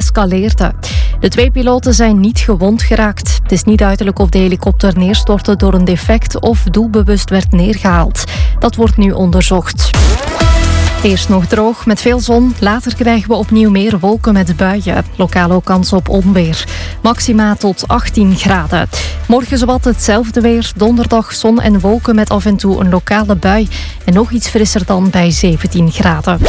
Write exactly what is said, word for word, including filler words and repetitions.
escaleerde. De twee piloten zijn niet gewond geraakt. Het is niet duidelijk of de helikopter neerstortte door een defect of doelbewust werd neergehaald. Dat wordt nu onderzocht. Eerst nog droog met veel zon. Later krijgen we opnieuw meer wolken met buien. Lokaal ook kans op onweer. Maxima tot achttien graden. Morgen zowat hetzelfde weer. Donderdag zon en wolken met af en toe een lokale bui. En nog iets frisser dan bij zeventien graden.